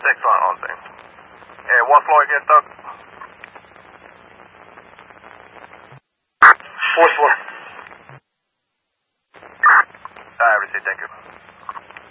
6 on thing. Hey, what's like it, Doug?